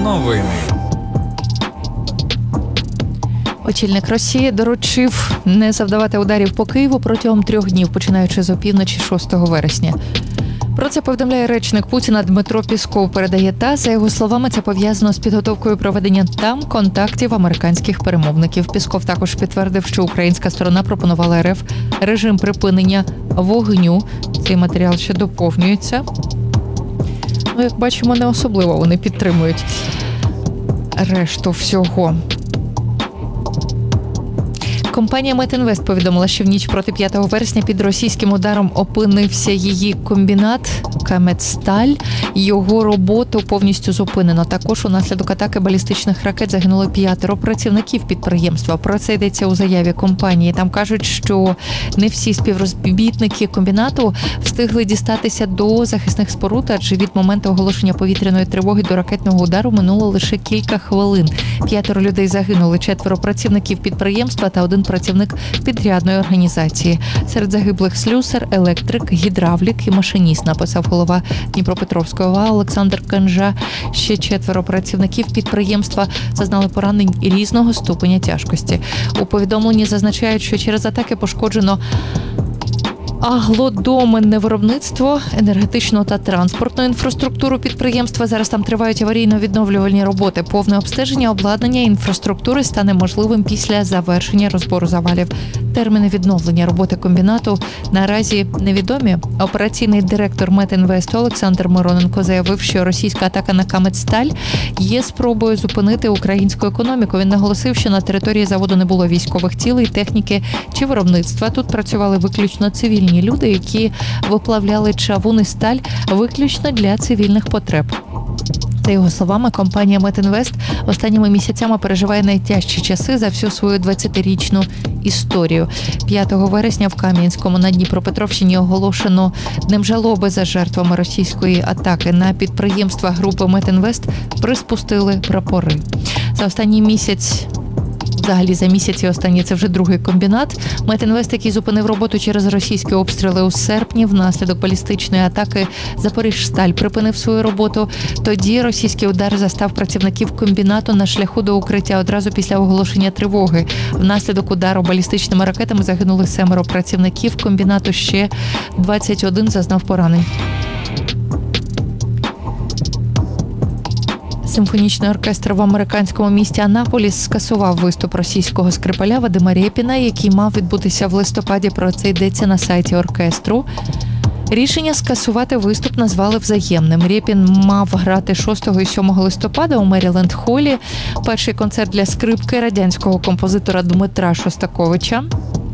Новини. Очільник Росії доручив не завдавати ударів по Києву протягом 3 днів, починаючи з опівночі 6 вересня. Про це повідомляє речник Путіна Дмитро Пісков, передає ТАСС. За його словами, це пов'язано з підготовкою проведення там контактів американських перемовників. Пісков також підтвердив, що українська сторона пропонувала РФ режим припинення вогню. Цей матеріал ще доповнюється. Як бачимо, не особливо вони підтримують решту всього. Компанія Метінвест повідомила, що в ніч проти 5 вересня під російським ударом опинився її комбінат «Каметсталь». Його роботу повністю зупинено. Також унаслідок атаки балістичних ракет загинули 5 працівників підприємства. Про це йдеться у заяві компанії. Там кажуть, що не всі співробітники комбінату встигли дістатися до захисних споруд, адже від моменту оголошення повітряної тривоги до ракетного удару минуло лише кілька хвилин. 5 людей загинули, 4 працівників підприємства та 1 працівник підрядної організації. Серед загиблих слюсар, електрик, гідравлік і машиніст, написав голова Дніпропетровської ОВА Олександр Канжа. Ще 4 працівників підприємства зазнали поранень різного ступеня тяжкості. У повідомленні зазначають, що через атаки пошкоджено аглодоменне виробництво, енергетичну та транспортну інфраструктуру підприємства. Зараз там тривають аварійно-відновлювальні роботи. Повне обстеження обладнання інфраструктури стане можливим після завершення розбору завалів. Терміни відновлення роботи комбінату наразі невідомі. Операційний директор Метінвесту Олександр Мироненко заявив, що російська атака на Каметсталь є спробою зупинити українську економіку. Він наголосив, що на території заводу не було військових цілей, техніки чи виробництва. Тут працювали виключно цивільні люди, які виплавляли чавун і сталь виключно для цивільних потреб. За його словами, компанія Метінвест останніми місяцями переживає найтяжчі часи за всю свою 20-річну історію. 5 вересня в Кам'янському на Дніпропетровщині оголошено днем жалоби за жертвами російської атаки. На підприємства групи Метінвест приспустили прапори. За останній місяць Взагалі за місяці останній це вже другий комбінат. Метінвест, який зупинив роботу через російські обстріли у серпні, внаслідок балістичної атаки Запоріжсталь припинив свою роботу. Тоді російський удар застав працівників комбінату на шляху до укриття одразу після оголошення тривоги. Внаслідок удару балістичними ракетами загинули 7 працівників комбінату, ще 21 зазнав поранень. Симфонічний оркестр в американському місті Анаполіс скасував виступ російського скрипаля Вадима Рєпіна, який мав відбутися в листопаді. Про це йдеться на сайті оркестру. Рішення скасувати виступ назвали взаємним. Рєпін мав грати 6 і 7 листопада у Меріленд-Холлі. Перший концерт для скрипки радянського композитора Дмитра Шостаковича.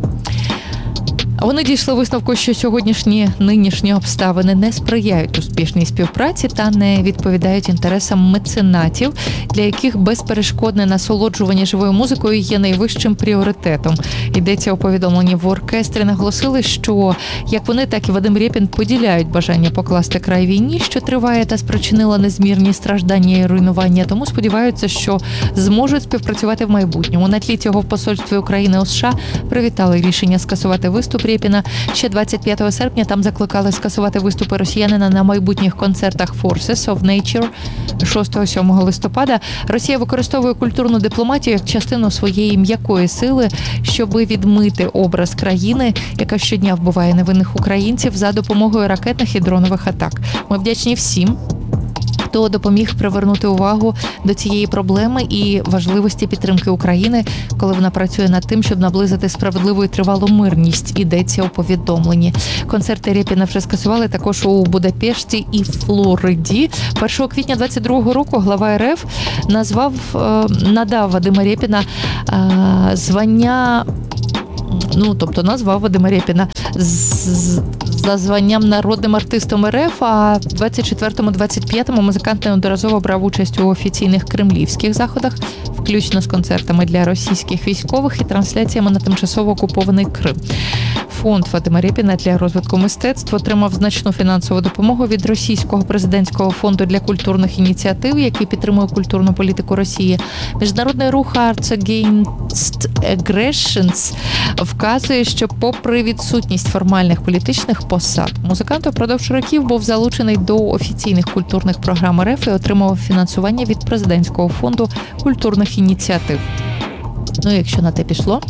Вони дійшли висновку, що нинішні обставини не сприяють успішній співпраці та не відповідають інтересам меценатів, для яких безперешкодне насолоджування живою музикою є найвищим пріоритетом. Йдеться у повідомленні в оркестрі. Наголосили, що як вони, так і Вадим Рєпін поділяють бажання покласти край війні, що триває та спричинила незмірні страждання і руйнування, тому сподіваються, що зможуть співпрацювати в майбутньому. На тлі цього в посольстві України у США привітали рішення скасувати виступ Рєпіна. Ще 25 серпня там закликали скасувати виступи росіянина на майбутніх концертах Forces of Nature 6-7 листопада. Росія використовує культурну дипломатію як частину своєї м'якої сили, щоби відмити образ країни, яка щодня вбиває невинних українців за допомогою ракетних і дронових атак. Ми вдячні всім, хто допоміг привернути увагу до цієї проблеми і важливості підтримки України, коли вона працює над тим, щоб наблизити справедливу і тривалу мирність, йдеться у повідомленні. Концерти Рєпіна вже скасували також у Будапешті і Флориді. 1 квітня 22-го року глава РФ надав Вадима Рєпіна звання, назвав Вадима Рєпіна за званням народним артистом РФ, а в 24-25 музикант неодноразово брав участь у офіційних кремлівських заходах, включно з концертами для російських військових і трансляціями на тимчасово окупований Крим. Фонд Вадима Рєпіна для розвитку мистецтв отримав значну фінансову допомогу від Російського президентського фонду для культурних ініціатив, який підтримує культурну політику Росії. Міжнародний рух Arts Against Aggressions вказує, що попри відсутність формальних політичних посад. Музикант упродовж років був залучений до офіційних культурних програм РФ і отримав фінансування від президентського фонду культурних ініціатив. Ну, якщо на те пішло,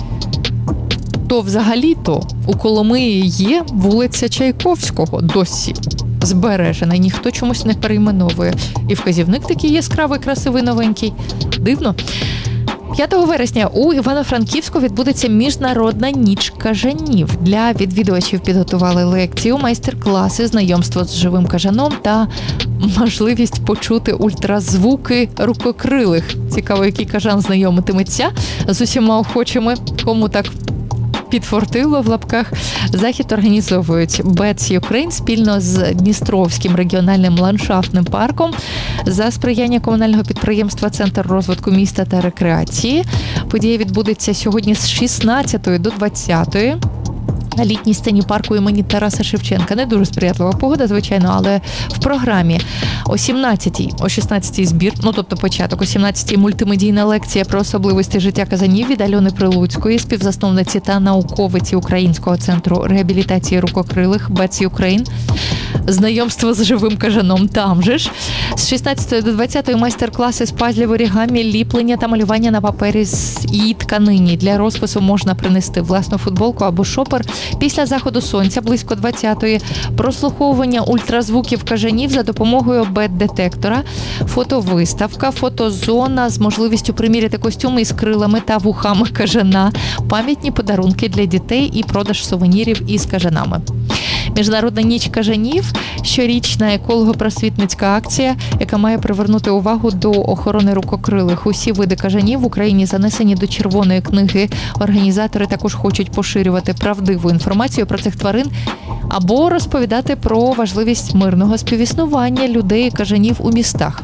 то взагалі-то у Коломиї є вулиця Чайковського досі збережена, ніхто чомусь не перейменовує. І вказівник такий яскравий, красивий, новенький. Дивно. 5 вересня у Івано-Франківську відбудеться Міжнародна ніч кажанів. Для відвідувачів підготували лекцію, майстер-класи, знайомство з живим кажаном та можливість почути ультразвуки рукокрилих. Цікаво, який кажан знайомитиметься з усіма охочими, кому так підфортило в лапках. Захід організовують Bats Ukraine спільно з Дністровським регіональним ландшафтним парком за сприяння комунального підприємства «Центр розвитку міста та рекреації». Подія відбудеться сьогодні з 16 до 20 на літній сцені парку імені Тараса Шевченка. Не дуже сприятлива погода, звичайно, але в програмі о 17-й, о 16-й збір, тобто початок, о 17-й мультимедійна лекція про особливості життя казанів від Альони Прилуцької, співзасновниці та науковиці Українського центру реабілітації рукокрилих Bats Ukraine. Знайомство з живим кажаном там же ж. З 16 до 20 майстер-класи з пазлів, орігамі, ліплення та малювання на папері і тканині. Для розпису можна принести власну футболку або шопер. Після заходу сонця близько 20-ї прослуховування ультразвуків кажанів за допомогою бет-детектора, фотовиставка, фотозона з можливістю приміряти костюми із крилами та вухами кажана, пам'ятні подарунки для дітей і продаж сувенірів із кажанами. Міжнародна ніч кажанів – щорічна еколого-просвітницька акція, яка має привернути увагу до охорони рукокрилих. Усі види кажанів в Україні занесені до Червоної книги. Організатори також хочуть поширювати правдиву інформацію про цих тварин або розповідати про важливість мирного співіснування людей і кажанів у містах.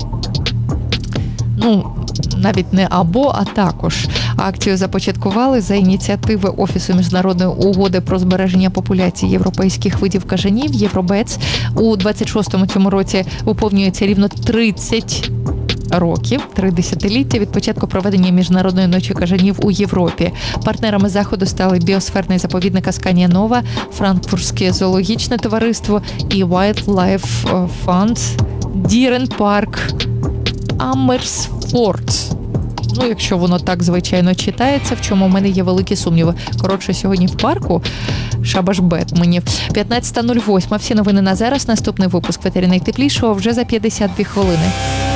Навіть не або, а також. Акцію започаткували за ініціативи Офісу міжнародної угоди про збереження популяції європейських видів кажанів «Євробец». У 26-му цьому році виповнюється рівно 30 років, 3 десятиліття від початку проведення Міжнародної ночі кажанів у Європі. Партнерами заходу стали біосферний заповідник Асканія Нова, Франкфуртське зоологічне товариство і Wildlife Fund, Дірен Парк, Амерсфорд. Якщо воно так, звичайно, читається, в чому в мене є великі сумніви. Коротше, сьогодні в парку Шабаш-Бет мені. 15:08. Всі новини на зараз. Наступний випуск «Ветері найтеплішого» вже за 52 хвилини.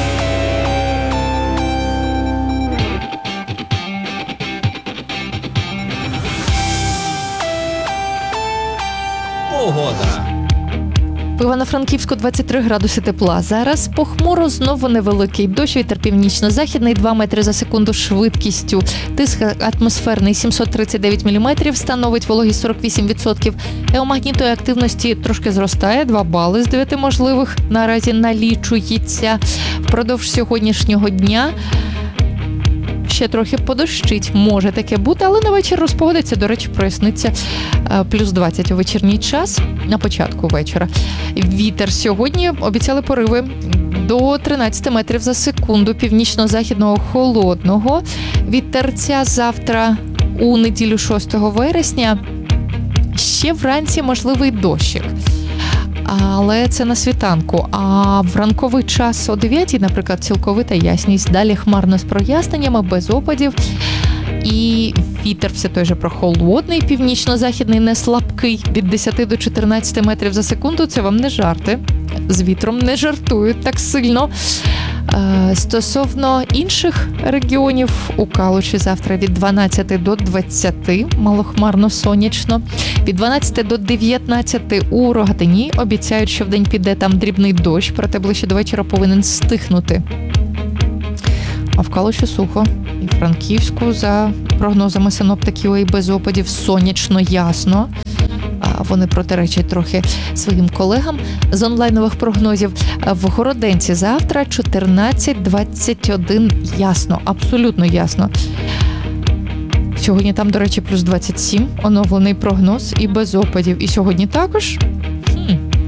Погода. В Івано-Франківську 23 градуси тепла. Зараз похмуро, знову невеликий дощ, вітер північно-західний 2 метри за секунду швидкістю. Тиск атмосферний 739 міліметрів, становить вологість 48%. Геомагнітної активності трошки зростає, 2 бали з 9 можливих наразі налічується. Впродовж сьогоднішнього дня ще трохи подощить, може таке бути, але на вечір розпогодиться, до речі, проясниться плюс 20 у вечірній час, на початку вечора. Вітер сьогодні обіцяли пориви до 13 метрів за секунду, північно-західного холодного. Вітерця завтра у неділю 6 вересня. Ще вранці можливий дощик. Але це на світанку. А в ранковий час о 9-й, наприклад, цілковита ясність. Далі хмарно з проясненнями, без опадів. І вітер все той же прохолодний, північно-західний, не слабкий, від 10 до 14 метрів за секунду. Це вам не жарти. З вітром не жартують так сильно. Стосовно інших регіонів, у Калуші завтра від 12 до 20, малохмарно сонячно. Від 12 до 19 у Рогатині обіцяють, що вдень піде там дрібний дощ, проте ближче до вечора повинен стихнути. А в Калуші сухо. І в Франківську, за прогнозами синоптиків, і без опадів сонячно, ясно. Вони протиречать трохи своїм колегам з онлайнових прогнозів. В Городенці завтра 14-21 ясно, абсолютно ясно. Сьогодні там, до речі, плюс 27, оновлений прогноз і без опадів. І сьогодні також.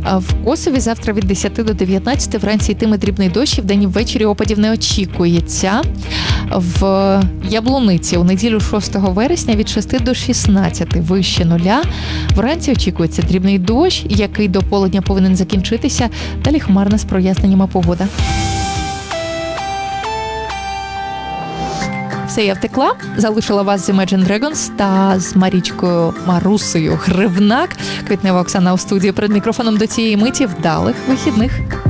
В Косові завтра від 10 до 19 вранці йтиме дрібний дощ, і вдень і ввечері опадів не очікується. В Яблуниці у неділю 6 вересня від 6 до 16 вище нуля. Вранці очікується дрібний дощ, який до полудня повинен закінчитися. Далі хмарна з проясненнями погода. Все, я втекла, залишила вас з Imagine Dragons та з Марічкою Марусею Гривнак. Квітнева Оксана у студії перед мікрофоном до цієї миті. Вдалих вихідних.